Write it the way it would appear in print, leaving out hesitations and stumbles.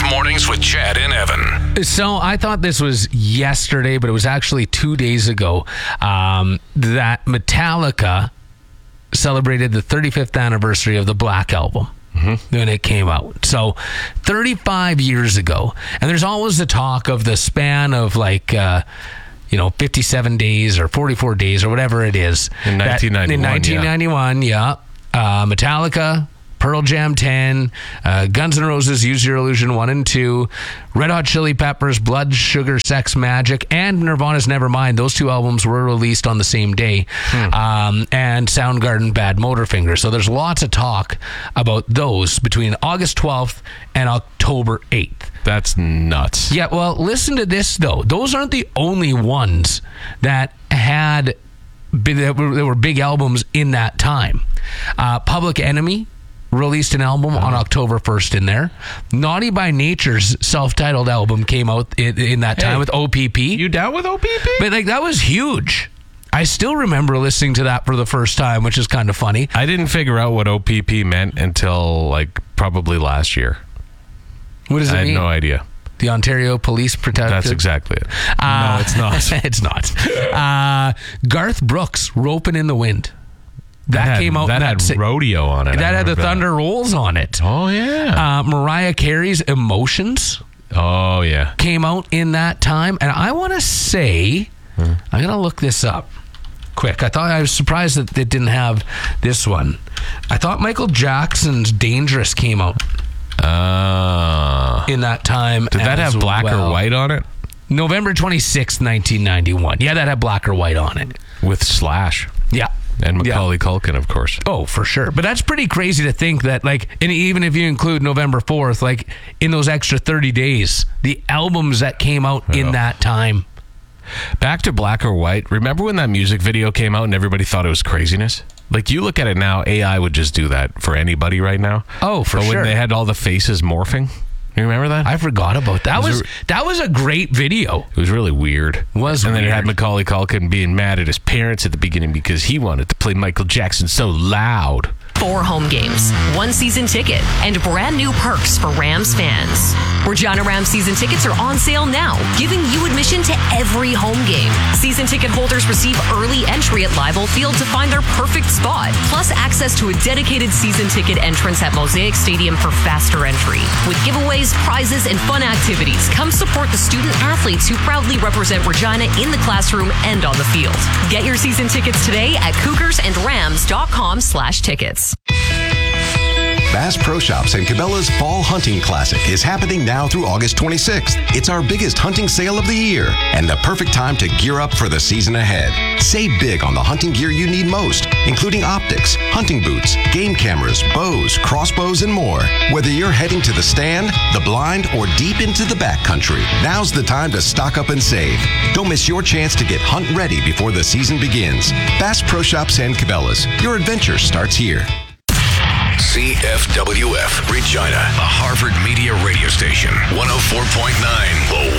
Mornings with Chad and Evan. So I thought this was yesterday, but it was actually 2 days ago that Metallica celebrated the 35th anniversary of the Black Album. When it came out. So 35 years ago. And there's always the talk of the span of 57 days or 44 days or whatever it is. In 1991. In 1991, yeah. Metallica, Pearl Jam 10, Guns N' Roses, Use Your Illusion 1 and 2, Red Hot Chili Peppers, Blood, Sugar, Sex, Magic, and Nirvana's Nevermind. Those two albums were released on the same day. And Soundgarden, Bad Motorfinger. So there's lots of talk about those between August 12th and October 8th. That's nuts. Yeah, well, listen to this, though. Those aren't the only ones that were big albums in that time. Public Enemy released an album on October 1st in there. Naughty by Nature's self-titled album came out in that time with OPP. You down with OPP? But that was huge. I still remember listening to that for the first time, which is kind of funny. I didn't figure out what OPP meant until probably last year. What does it mean? I had no idea. The Ontario Police Protective. That's exactly it. No, it's not. It's not. Garth Brooks, Ropin' in the Wind. That came out. That had Rodeo on it. That had the Thunder Rolls on it. Oh, yeah. Mariah Carey's Emotions. Oh, yeah. Came out in that time. And I want to say, I'm going to look this up quick. I was surprised that it didn't have this one. I thought Michael Jackson's Dangerous came out in that time. Did that have black or white on it? November 26th, 1991. Yeah, that had black or white on it. With Slash. Yeah. And Macaulay Culkin, of course. Oh, for sure. But that's pretty crazy to think that, and even if you include November 4th, in those extra 30 days, the albums that came out in that time. Back to black or white. Remember when that music video came out and everybody thought it was craziness? You look at it now, AI would just do that for anybody right now. Oh, for sure. When they had all the faces morphing. You remember that? I forgot about that. That was a great video. It was really weird. Then it had Macaulay Culkin being mad at his parents at the beginning because he wanted to play Michael Jackson so loud. 4 home games, 1 season ticket, and brand new perks for Rams fans. Regina Rams season tickets are on sale now, giving you admission to every home game. Season ticket holders receive early entry at Leibel Field to find their perfect spot, plus access to a dedicated season ticket entrance at Mosaic Stadium for faster entry. With giveaways, prizes, and fun activities, come support the student athletes who proudly represent Regina in the classroom and on the field. Get your season tickets today at CougarsandRams.com/tickets. Bass Pro Shops and Cabela's Fall Hunting Classic is happening now through August 26th. It's our biggest hunting sale of the year and the perfect time to gear up for the season ahead. Save big on the hunting gear you need most, including optics, hunting boots, game cameras, bows, crossbows, and more. Whether you're heading to the stand, the blind, or deep into the backcountry, now's the time to stock up and save. Don't miss your chance to get hunt ready before the season begins. Bass Pro Shops and Cabela's. Your adventure starts here. CFWF Regina, a Harvard Media radio station, 104.9.